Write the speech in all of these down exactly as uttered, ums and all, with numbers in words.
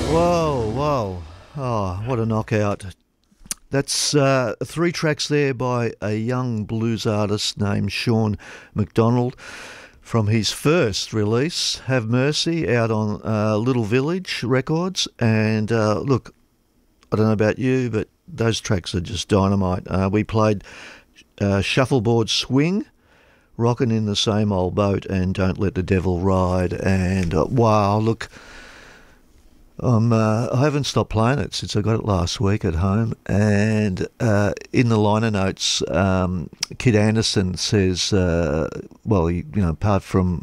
Whoa, whoa. Oh, what a knockout. That's uh, three tracks there by a young blues artist named Sean McDonald from his first release, Have Mercy, out on uh, Little Village Records. And uh, look, I don't know about you, but those tracks are just dynamite. Uh, we played uh, Shuffleboard Swing, Rockin' in the Same Old Boat, and Don't Let the Devil Ride. And uh, wow, look... Um, uh, I haven't stopped playing it since I got it last week at home. And uh, in the liner notes, um, Kid Anderson says, uh, well, you, you know, apart from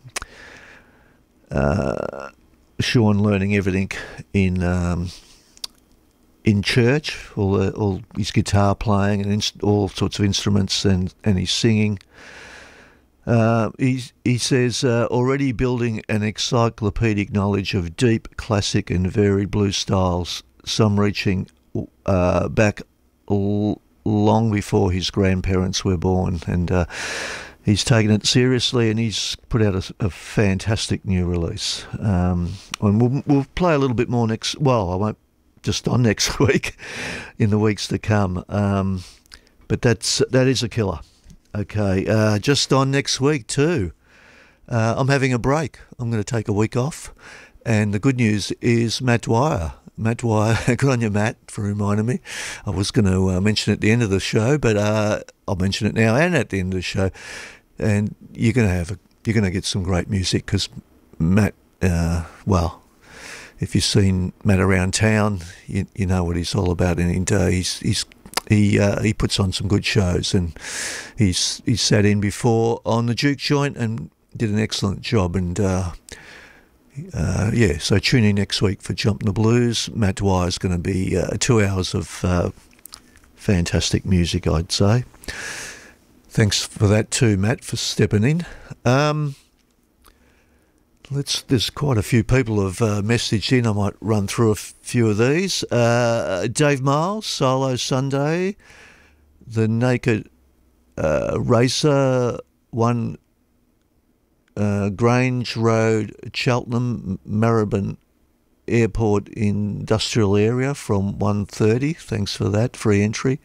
uh, Sean learning everything in um, in church, all, the, all his guitar playing and inst- all sorts of instruments and, and his singing, Uh, he, he says, uh, already building an encyclopedic knowledge of deep, classic and varied blues styles, some reaching uh, back l- long before his grandparents were born. And uh, he's taken it seriously, and he's put out a, a fantastic new release. Um, and we'll, we'll play a little bit more next, well, I won't just on next week, in the weeks to come. Um, but that's that is a killer. Okay, uh, just on next week too. Uh, I'm having a break. I'm going to take a week off. And the good news is Matt Dwyer. Matt Dwyer, good on you, Matt, for reminding me. I was going to uh, mention it at the end of the show, but uh, I'll mention it now and at the end of the show. And you're going to have a, you're going to get some great music because Matt, uh, well, if you've seen Matt around town, you, you know what he's all about. And uh, he's he's He uh, he puts on some good shows, and he's he's sat in before on the Juke Joint and did an excellent job. And uh, uh, yeah, so tune in next week for Jumpin' the Blues. Matt Dwyer's going to be uh, two hours of uh, fantastic music, I'd say. Thanks for that too, Matt, for stepping in. Um, Let's. There's quite a few people have uh, messaged in. I might run through a f- few of these. Uh, Dave Miles, Solo Sunday, The Naked uh, Racer, one uh, Grange Road, Cheltenham, Maribyrnong Airport Industrial Area from one thirty. Thanks for that, free entry.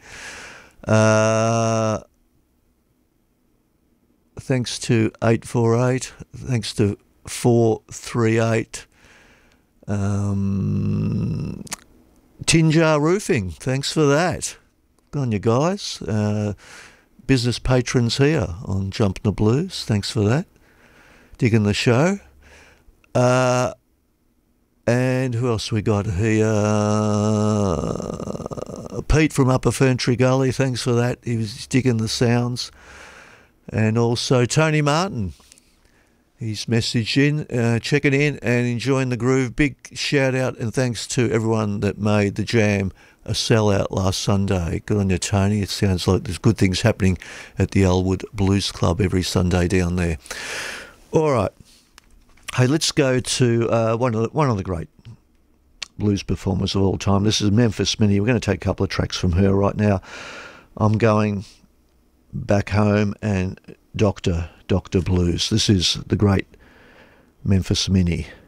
Uh, thanks to eight four eight. Thanks to four three eight. Um, Tinjar Roofing, thanks for that. Good on you guys. Uh, business patrons here on Jumpin' the Blues, thanks for that. Digging the show. Uh, and who else we got here? Pete from Upper Ferntree Gully, thanks for that. He was digging the sounds. And also Tony Martin. He's messaged in, uh, checking in and enjoying the groove. Big shout out and thanks to everyone that made the jam a sellout last Sunday. Good on you, Tony. It sounds like there's good things happening at the Elwood Blues Club every Sunday down there. All right. Hey, let's go to uh, one of the, one of the great blues performers of all time. This is Memphis Minnie. We're going to take a couple of tracks from her right now. I'm going back home and Doctor Doctor Blues. This is the great Memphis Minnie.